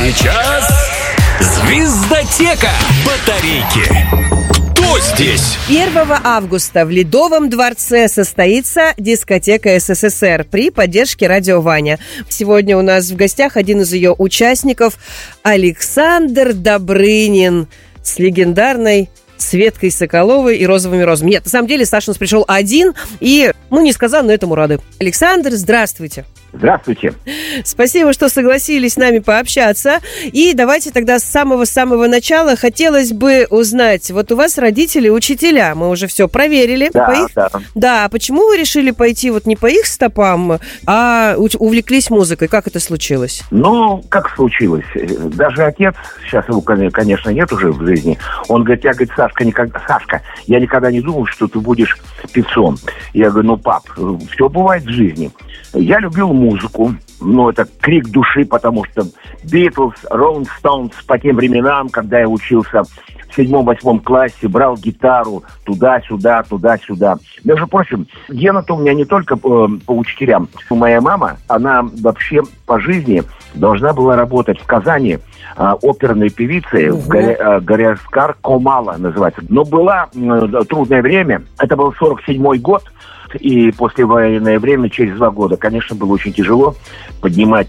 сейчас Звездотека. Батарейки. Кто здесь? 1 августа в Ледовом дворце состоится дискотека СССР при поддержке Радио Ваня. Сегодня у нас в гостях один из ее участников Александр Добрынин с легендарной Светкой Соколовой и розовыми розами. Нет, на самом деле Саша у нас пришел один и, несказанно этому рады. Александр, здравствуйте. Здравствуйте. Спасибо, что согласились с нами пообщаться. И давайте тогда с самого-самого начала хотелось бы узнать, вот у вас родители учителя, мы уже все проверили. Да. Да, почему вы решили пойти вот не по их стопам, а увлеклись музыкой? Как это случилось? Как случилось? Даже отец, сейчас его, конечно, нет уже в жизни, он говорит, Сашка, я никогда не думал, что ты будешь певцом. Я говорю, пап, все бывает в жизни. Я любил музыку, это крик души, потому что Beatles, Rolling Stones по тем временам, когда я учился в 7-8 классе, брал гитару туда-сюда. Между прочим, гена-то у меня не только по учителям. Моя мама, она вообще по жизни должна была работать в Казани оперной певицей, Горяскар Комала называется. Но было трудное время, это был 47-й год, и послевоенное время, через 2 года, конечно, было очень тяжело поднимать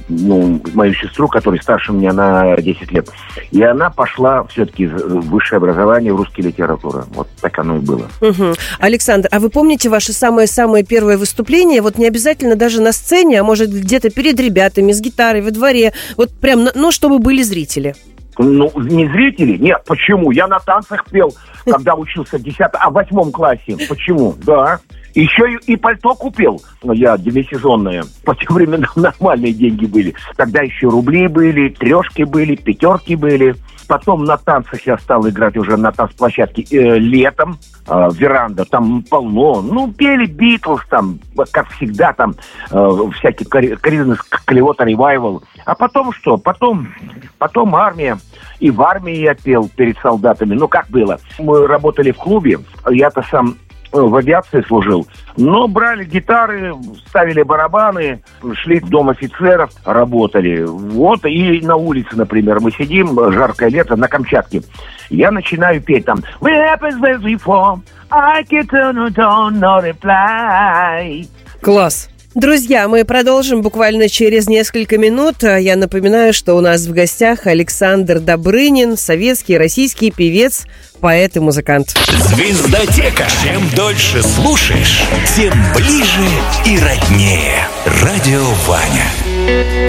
мою сестру, которая старше меня на 10 лет. И она пошла все-таки в высшее образование, в русская литература. Вот так оно и было. Угу. Александр, а вы помните ваше самое-самое первое выступление? Вот не обязательно даже на сцене, а может где-то перед ребятами, с гитарой, во дворе. Вот прям, чтобы были зрители. Не зрители? Нет, почему? Я на танцах пел, когда учился в 8 классе. Почему? Да. Еще и пальто купил. Я демисезонное. По тем временам нормальные деньги были. Тогда еще рубли были, 3 были, 5 были. Потом на танцах я стал играть уже на танцплощадке летом. Веранда, там полно. Пели Битлз, там, как всегда, там всякие Creedence Clearwater Revival. А потом что? Потом армия. И в армии я пел перед солдатами. Как было? Мы работали в клубе. Я-то сам в авиации служил. Но брали гитары, ставили барабаны, шли в дом офицеров, работали. И на улице, например, мы сидим, жаркое лето, на Камчатке. Я начинаю петь там «We happens as before, I can turn on no reply». Класс! Друзья, мы продолжим буквально через несколько минут. Я напоминаю, что у нас в гостях Александр Добрынин, советский, российский певец, поэт и музыкант. Звездотека. Чем дольше слушаешь, тем ближе и роднее. Радио Ваня.